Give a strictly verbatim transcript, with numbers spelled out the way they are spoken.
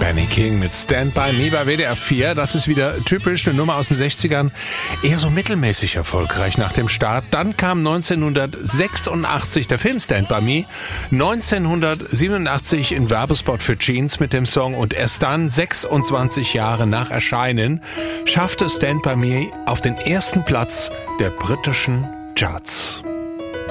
Benny King mit Stand By Me bei W D R vier. Das ist wieder typisch, eine Nummer aus den sechzigern. Eher so mittelmäßig erfolgreich nach dem Start. Dann kam neunzehnhundertsechsundachtzig der Film Stand By Me. neunzehnhundertsiebenundachtzig ein Werbespot für Jeans mit dem Song. Und erst dann, sechsundzwanzig Jahre nach Erscheinen, schaffte Stand By Me auf den ersten Platz der britischen Charts.